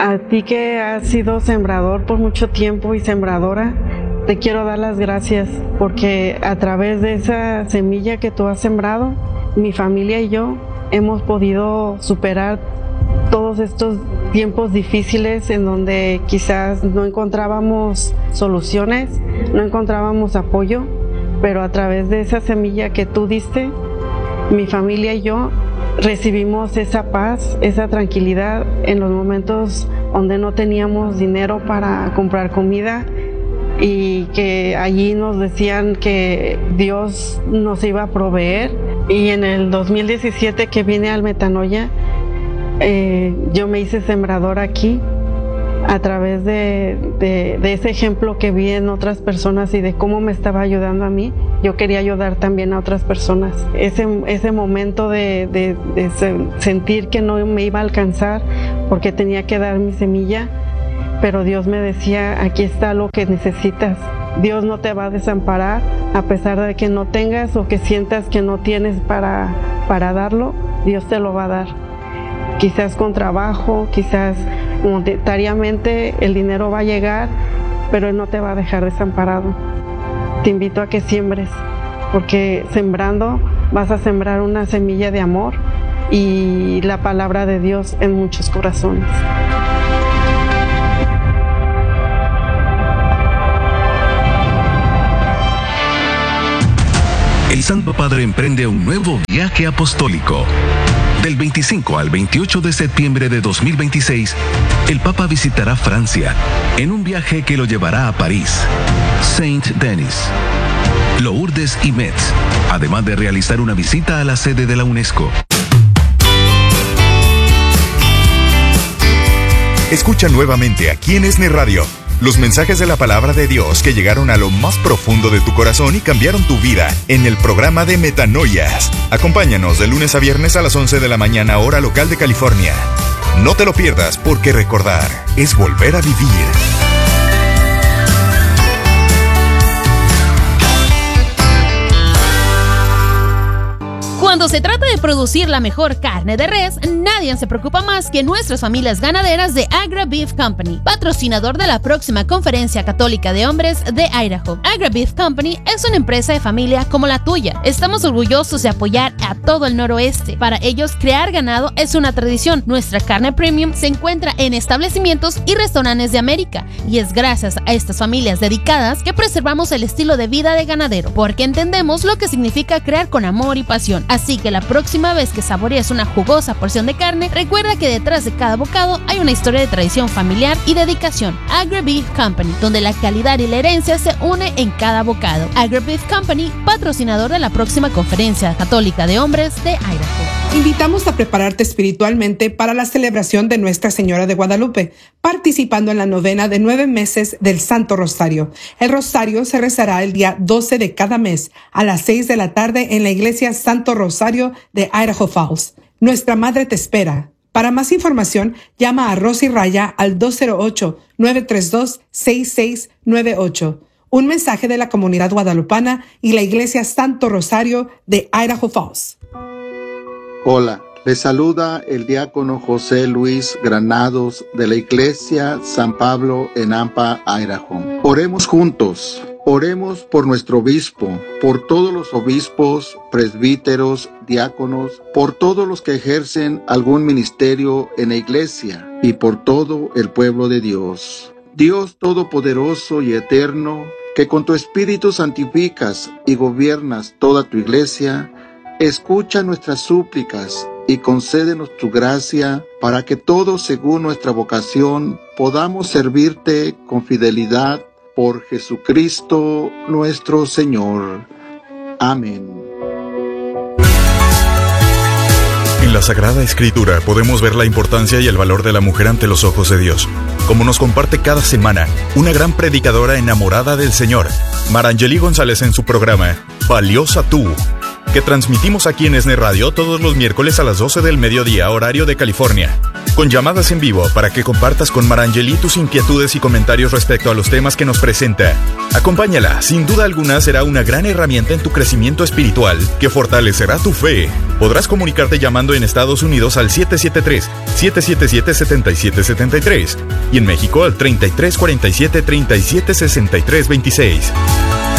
A ti que has sido sembrador por mucho tiempo y sembradora, te quiero dar las gracias porque a través de esa semilla que tú has sembrado, mi familia y yo hemos podido superar todos estos tiempos difíciles en donde quizás no encontrábamos soluciones, no encontrábamos apoyo, pero a través de esa semilla que tú diste, mi familia y yo recibimos esa paz, esa tranquilidad en los momentos donde no teníamos dinero para comprar comida y que allí nos decían que Dios nos iba a proveer. Y en el 2017 que vine al Metanoia, yo me hice sembradora aquí a través de ese ejemplo que vi en otras personas y de cómo me estaba ayudando a mí. Yo quería ayudar también a otras personas. Ese momento de sentir que no me iba a alcanzar porque tenía que dar mi semilla, pero Dios me decía, aquí está lo que necesitas. Dios no te va a desamparar a pesar de que no tengas o que sientas que no tienes para darlo. Dios te lo va a dar. Quizás con trabajo, quizás monetariamente el dinero va a llegar, pero Él no te va a dejar desamparado. Te invito a que siembres, porque sembrando vas a sembrar una semilla de amor y la palabra de Dios en muchos corazones. El Santo Padre emprende un nuevo viaje apostólico. Del 25 al 28 de septiembre de 2026, el Papa visitará Francia en un viaje que lo llevará a París, Saint-Denis, Lourdes y Metz, además de realizar una visita a la sede de la UNESCO. Escucha nuevamente aquí en ESNE Radio los mensajes de la palabra de Dios que llegaron a lo más profundo de tu corazón y cambiaron tu vida en el programa de Metanoias. Acompáñanos de lunes a viernes a las 11 de la mañana, hora local de California. No te lo pierdas, porque recordar es volver a vivir. Cuando se trata de producir la mejor carne de res, nadie se preocupa más que nuestras familias ganaderas de Agra Beef Company, patrocinador de la próxima Conferencia Católica de Hombres de Idaho. Agra Beef Company es una empresa de familia como la tuya. Estamos orgullosos de apoyar a todo el noroeste. Para ellos, crear ganado es una tradición. Nuestra carne premium se encuentra en establecimientos y restaurantes de América, y es gracias a estas familias dedicadas que preservamos el estilo de vida de ganadero, porque entendemos lo que significa crear con amor y pasión. Así que la próxima vez que saborees una jugosa porción de carne, recuerda que detrás de cada bocado hay una historia de tradición familiar y dedicación. Agra Beef Company, donde la calidad y la herencia se une en cada bocado. Agra Beef Company, patrocinador de la próxima Conferencia Católica de Hombres de Idaho. Invitamos a prepararte espiritualmente para la celebración de Nuestra Señora de Guadalupe, participando en la novena de 9 meses del Santo Rosario. El Rosario se rezará el día 12 de cada mes a las 6 de la tarde en la Iglesia Santo Rosario de Idaho Falls. Nuestra Madre te espera. Para más información, llama a Rosy Raya al 208-932-6698. Un mensaje de la comunidad guadalupana y la Iglesia Santo Rosario de Idaho Falls. Hola, les saluda el diácono José Luis Granados de la Iglesia San Pablo en Nampa, Idaho. Oremos juntos. Oremos por nuestro obispo, por todos los obispos, presbíteros, diáconos, por todos los que ejercen algún ministerio en la iglesia y por todo el pueblo de Dios. Dios Todopoderoso y Eterno, que con tu Espíritu santificas y gobiernas toda tu iglesia, escucha nuestras súplicas y concédenos tu gracia para que todos, según nuestra vocación, podamos servirte con fidelidad por Jesucristo nuestro Señor. Amén. En la Sagrada Escritura podemos ver la importancia y el valor de la mujer ante los ojos de Dios, como nos comparte cada semana una gran predicadora enamorada del Señor, Marangeli González, en su programa Valiosa Tú. que transmitimos aquí en ESNE Radio todos los miércoles a las 12 del mediodía, horario de California, con llamadas en vivo para que compartas con Marangeli tus inquietudes y comentarios respecto a los temas que nos presenta. Acompáñala, sin duda alguna será una gran herramienta en tu crecimiento espiritual que fortalecerá tu fe. Podrás comunicarte llamando en Estados Unidos al 773-777-7773 y en México al 3347-376326.